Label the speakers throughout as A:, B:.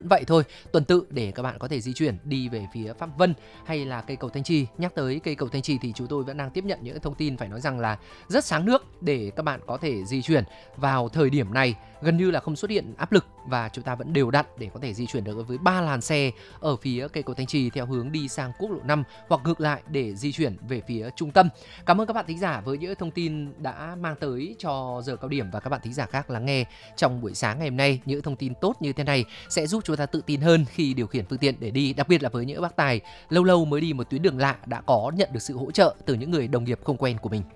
A: vậy thôi, tuần tự để các bạn có thể di chuyển đi về phía Pháp Vân hay là cây cầu Thanh Trì. Nhắc tới cây cầu Thanh Trì thì chúng tôi vẫn đang tiếp nhận những thông tin phải nói rằng là rất sáng nước để các bạn có thể di chuyển vào thời điểm này, gần như là không xuất hiện áp lực và chúng ta vẫn đều đặn để có thể di chuyển được với 3 làn xe ở phía cây cầu Thanh Trì theo hướng đi sang quốc lộ 5 hoặc ngược lại để di chuyển về phía trung tâm. Cảm ơn các bạn thính giả với những thông tin đã mang tới cho giờ cao điểm, và các bạn thính giả khác lắng nghe trong buổi sáng ngày hôm nay. Những thông tin tốt như thế này sẽ giúp chúng ta tự tin hơn khi điều khiển phương tiện để đi, đặc biệt là với những bác tài lâu lâu mới đi một tuyến đường lạ đã có nhận được sự hỗ trợ từ những người đồng nghiệp không quen của mình.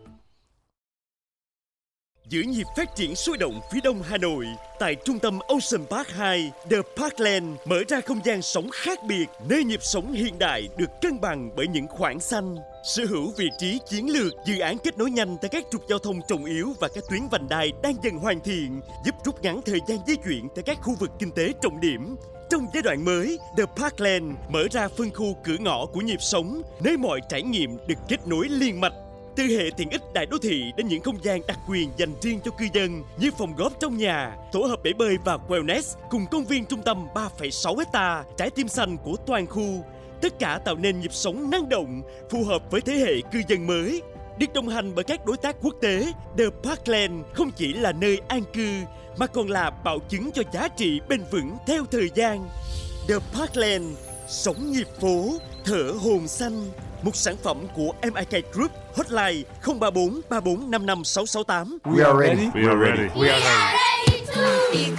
B: Giữ nhịp phát triển sôi động phía đông Hà Nội, tại trung tâm Ocean Park 2, The Parkland mở ra không gian sống khác biệt, nơi nhịp sống hiện đại được cân bằng bởi những khoảng xanh. Sở hữu vị trí chiến lược, dự án kết nối nhanh tới các trục giao thông trọng yếu và các tuyến vành đai đang dần hoàn thiện, giúp rút ngắn thời gian di chuyển tới các khu vực kinh tế trọng điểm. Trong giai đoạn mới, The Parkland mở ra phân khu cửa ngõ của nhịp sống, nơi mọi trải nghiệm được kết nối liên mạch. Từ hệ tiện ích đại đô thị đến những không gian đặc quyền dành riêng cho cư dân như phòng góp trong nhà, tổ hợp bể bơi và wellness cùng công viên trung tâm 3,6 ha, trái tim xanh của toàn khu. Tất cả tạo nên nhịp sống năng động, phù hợp với thế hệ cư dân mới. Được đồng hành bởi các đối tác quốc tế, The Parkland không chỉ là nơi an cư mà còn là bảo chứng cho giá trị bền vững theo thời gian. The Parkland, sống nhịp phố, thở hồn xanh. Một sản phẩm của MIK Group. Hotline 034 34 55 668.
C: We are ready.
D: We are ready.
C: We are ready.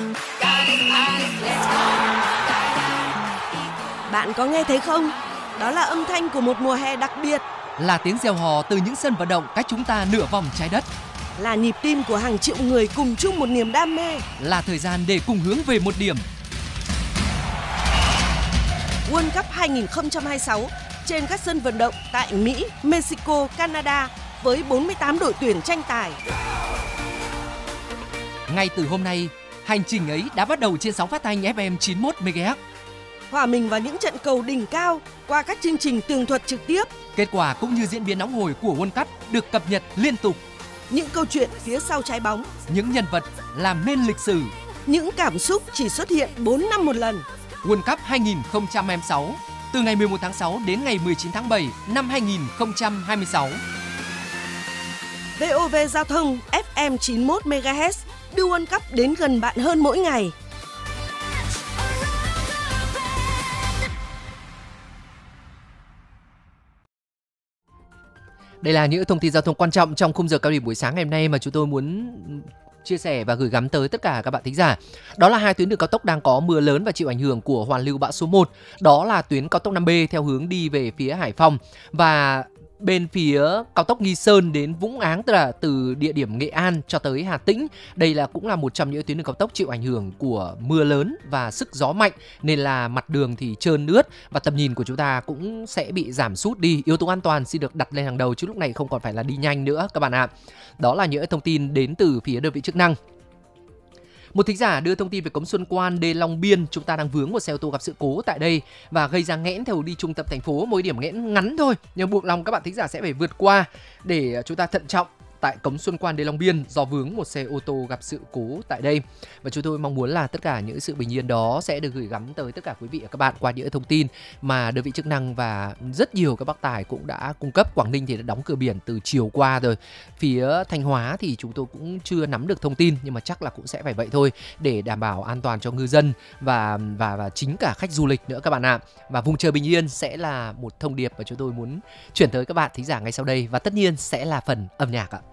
E: Bạn có nghe thấy không? Đó là âm thanh của một mùa hè đặc biệt.
A: Là tiếng reo hò từ những sân vận động cách chúng ta nửa vòng trái đất.
E: Là nhịp tim của hàng triệu người cùng chung một niềm đam mê.
A: Là thời gian để cùng hướng về một điểm.
E: World Cup 2026 trên các sân vận động tại Mỹ, Mexico, Canada với 48 đội tuyển tranh tài.
A: Ngay từ hôm nay, hành trình ấy đã bắt đầu trên sóng phát thanh FM 91 MHz.
E: Hòa mình vào những trận cầu đỉnh cao qua các chương trình tường thuật trực tiếp.
A: Kết quả cũng như diễn biến nóng hổi của World Cup được cập nhật liên tục.
E: Những câu chuyện phía sau trái bóng,
A: những nhân vật làm nên lịch sử,
E: những cảm xúc chỉ xuất hiện 4 năm một lần.
A: World Cup 2026 từ ngày 11 tháng 6 đến ngày 19 tháng 7 năm 2026.
E: VOV Giao thông FM 91 MHz đưa World Cup đến gần bạn hơn mỗi ngày.
A: Đây là những thông tin giao thông quan trọng trong khung giờ cao điểm buổi sáng ngày hôm nay mà chúng tôi muốn chia sẻ và gửi gắm tới tất cả các bạn thính giả. Đó là hai tuyến đường cao tốc đang có mưa lớn và chịu ảnh hưởng của hoàn lưu bão số 1. Đó là tuyến cao tốc 5B theo hướng đi về phía Hải Phòng và bên phía cao tốc Nghi Sơn đến Vũng Áng, tức là từ địa điểm Nghệ An cho tới Hà Tĩnh. Đây cũng là một trong những tuyến đường cao tốc chịu ảnh hưởng của mưa lớn và sức gió mạnh, nên là mặt đường thì trơn ướt và tầm nhìn của chúng ta cũng sẽ bị giảm sút đi. Yếu tố an toàn xin được đặt lên hàng đầu chứ lúc này không còn phải là đi nhanh nữa các bạn ạ. Đó là những thông tin đến từ phía đơn vị chức năng. Một thính giả đưa thông tin về cống Xuân Quan, đê Long Biên, chúng ta đang vướng một xe ô tô gặp sự cố tại đây và gây ra nghẽn theo đi trung tâm thành phố. Mỗi điểm nghẽn ngắn thôi, nhưng buộc lòng các bạn thính giả sẽ phải vượt qua để chúng ta thận trọng tại cống Xuân Quan, đê Long Biên do vướng một xe ô tô gặp sự cố tại đây. Và chúng tôi mong muốn là tất cả những sự bình yên đó sẽ được gửi gắm tới tất cả quý vị và các bạn qua những thông tin mà đơn vị chức năng và rất nhiều các bác tài cũng đã cung cấp. Quảng Ninh thì đã đóng cửa biển từ chiều qua rồi. Phía Thanh Hóa thì chúng tôi cũng chưa nắm được thông tin, nhưng mà chắc là cũng sẽ phải vậy thôi để đảm bảo an toàn cho ngư dân và chính cả khách du lịch nữa các bạn ạ. Và vùng trời bình yên sẽ là một thông điệp mà chúng tôi muốn chuyển tới các bạn thính giả ngay sau đây, và tất nhiên sẽ là phần âm nhạc ạ.